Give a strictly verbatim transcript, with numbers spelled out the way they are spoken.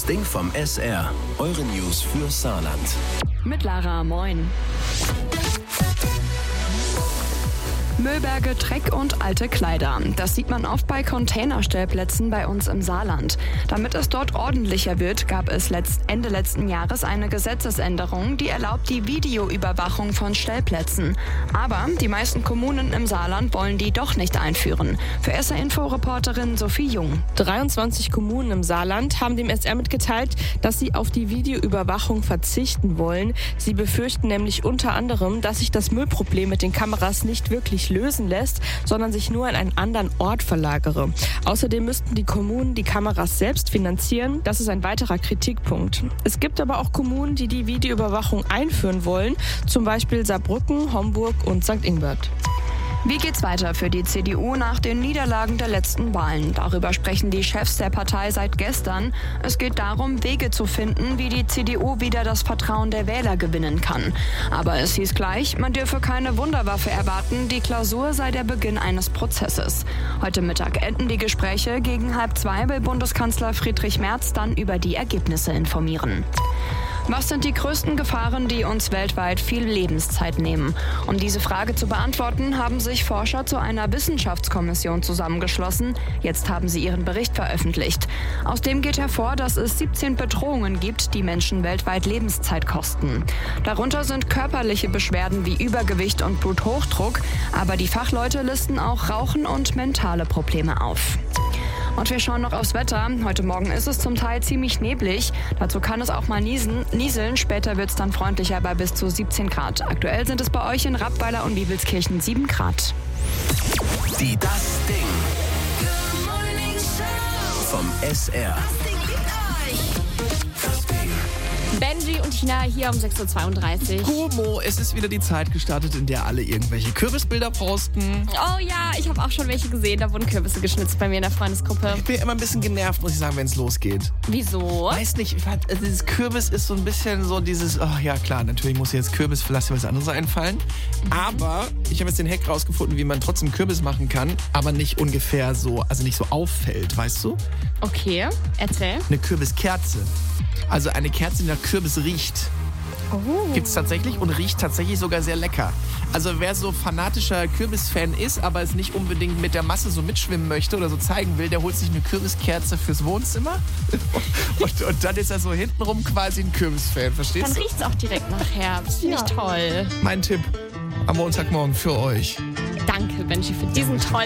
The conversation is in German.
Ding vom S R. Eure News für Saarland. Mit Lara, moin. Müllberge, Dreck und alte Kleider. Das sieht man oft bei Containerstellplätzen bei uns im Saarland. Damit es dort ordentlicher wird, gab es letzt, Ende letzten Jahres eine Gesetzesänderung, die erlaubt die Videoüberwachung von Stellplätzen. Aber die meisten Kommunen im Saarland wollen die doch nicht einführen. Für S R-Info-Reporterin Sophie Jung. dreiundzwanzig Kommunen im Saarland haben dem S R mitgeteilt, dass sie auf die Videoüberwachung verzichten wollen. Sie befürchten nämlich unter anderem, dass sich das Müllproblem mit den Kameras nicht wirklich lösen lässt, sondern sich nur an einen anderen Ort verlagere. Außerdem müssten die Kommunen die Kameras selbst finanzieren. Das ist ein weiterer Kritikpunkt. Es gibt aber auch Kommunen, die die Videoüberwachung einführen wollen, zum Beispiel Saarbrücken, Homburg und Sankt Ingbert. Wie geht's weiter für die C D U nach den Niederlagen der letzten Wahlen? Darüber sprechen die Chefs der Partei seit gestern. Es geht darum, Wege zu finden, wie die C D U wieder das Vertrauen der Wähler gewinnen kann. Aber es hieß gleich, man dürfe keine Wunderwaffe erwarten, die Klausur sei der Beginn eines Prozesses. Heute Mittag enden die Gespräche. Gegen halb zwei will Bundeskanzler Friedrich Merz dann über die Ergebnisse informieren. Was sind die größten Gefahren, die uns weltweit viel Lebenszeit nehmen? Um diese Frage zu beantworten, haben sich Forscher zu einer Wissenschaftskommission zusammengeschlossen. Jetzt haben sie ihren Bericht veröffentlicht. Aus dem geht hervor, dass es siebzehn Bedrohungen gibt, die Menschen weltweit Lebenszeit kosten. Darunter sind körperliche Beschwerden wie Übergewicht und Bluthochdruck, aber die Fachleute listen auch Rauchen und mentale Probleme auf. Und wir schauen noch aufs Wetter. Heute Morgen ist es zum Teil ziemlich neblig. Dazu kann es auch mal niesen, nieseln. Später wird es dann freundlicher bei bis zu siebzehn Grad. Aktuell sind es bei euch in Rappweiler und Wiebelskirchen sieben Grad. Die Das Ding vom S R. Benji und Tina hier um sechs Uhr zweiunddreißig. Homo, es ist wieder die Zeit gestartet, in der alle irgendwelche Kürbisbilder posten. Oh ja, ich habe auch schon welche gesehen. Da wurden Kürbisse geschnitzt bei mir in der Freundesgruppe. Ich bin immer ein bisschen genervt, muss ich sagen, wenn es losgeht. Wieso? Weiß nicht, ich fand, also dieses Kürbis ist so ein bisschen so dieses, oh ja klar, natürlich muss jetzt Kürbis, lass dir was anderes einfallen. Mhm. Aber ich habe jetzt den Hack rausgefunden, wie man trotzdem Kürbis machen kann, aber nicht ungefähr so, also nicht so auffällt, weißt du? Okay, erzähl. Eine Kürbiskerze. Also eine Kerze, die nach Kürbis riecht. Oh. Gibt es tatsächlich und riecht tatsächlich sogar sehr lecker. Also wer so fanatischer Kürbis-Fan ist, aber es nicht unbedingt mit der Masse so mitschwimmen möchte oder so zeigen will, der holt sich eine Kürbiskerze fürs Wohnzimmer und, und dann ist er so hintenrum quasi ein Kürbis-Fan, verstehst Dann du? Dann riecht es auch direkt nach Herbst. Finde ich toll. Mein Tipp am Montagmorgen für euch. Danke, Benji, für diesen tollen